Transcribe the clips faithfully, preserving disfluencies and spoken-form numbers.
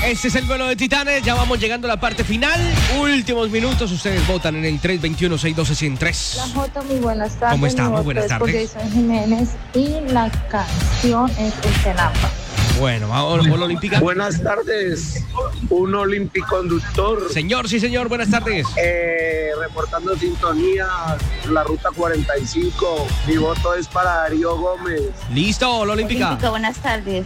Este es el vuelo de Titanes, ya vamos llegando a la parte final. Últimos minutos, ustedes votan en el tres dos uno, seis uno dos, uno cero tres. La Jota, muy buenas tardes. ¿Cómo estamos? Mi Buenas voto es por tardes. Jason Jiménez y la canción es El Tenapa. Bueno, vamos, Bola Olímpica. Buenas tardes, un olimpiconductor. Señor, sí señor, buenas tardes. Eh, reportando sintonía, la ruta cuarenta y cinco. Mi voto es para Darío Gómez. Listo, Bola Olímpica. Olímpica, buenas tardes.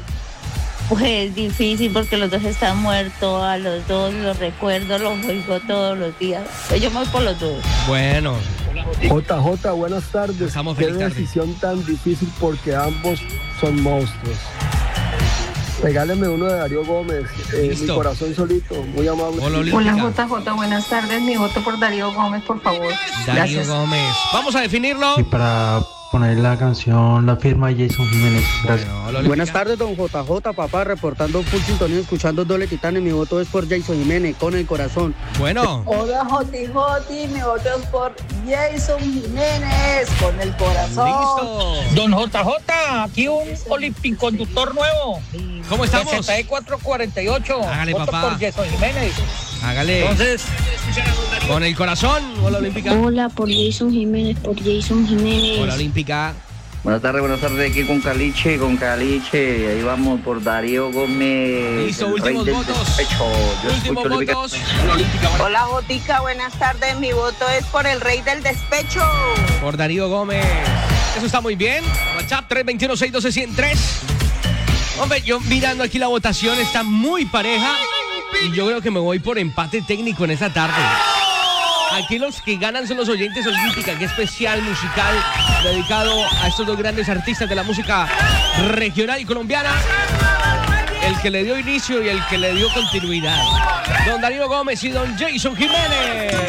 Pues difícil porque los dos están muertos, a los dos los recuerdo, los oigo todos los días. Pues yo me voy por los dos. Bueno, J J, buenas tardes. Estamos Qué feliz tarde. decisión tan difícil porque ambos son monstruos. Regáleme uno de Darío Gómez, eh, mi Listo. corazón solito, muy amable. Bola Hola Olímpica. J J, buenas tardes. Mi voto por Darío Gómez, por favor. Darío Gracias. Gómez. Vamos a definirlo. Y para poner la canción La firma de Jason Jiménez. Gracias. Bueno, Bola Olímpica. Buenas tardes, don J J, papá, reportando full sintonía, escuchando Doble Titanes. Mi voto es por Jason Jiménez, con el corazón. Bueno, Hola Joti Joti, mi voto es por Jason Jiménez, con el corazón. listo. Don J J, aquí un olimpiconductor nuevo. ¿Cómo estamos? sesenta y cuatro cuarenta y ocho. Hágale, Voto papá. por Jason Jiménez. Hágale. Entonces, Con el corazón, Bola Olímpica. Hola, por Jason Jiménez, por Jason Jiménez. Bola Olímpica. Buenas tardes, buenas tardes, aquí con Caliche, con Caliche, ahí vamos por Darío Gómez. Listo, el rey últimos del votos. despecho. Yo Últimos escucho Olímpica. votos. Bola Olímpica. Bola- Hola Jotica, buenas tardes, mi voto es por el rey del despecho. Por Darío Gómez. Eso está muy bien. WhatsApp tres dos uno, seis uno dos, uno cero tres. Hombre, yo mirando aquí la votación está muy pareja. Y yo creo que me voy por empate técnico en esta tarde. Aquí los que ganan son los oyentes Olímpica, que especial musical dedicado a estos dos grandes artistas de la música regional y colombiana. El que le dio inicio y el que le dio continuidad. Don Darío Gómez y don Jason Jiménez.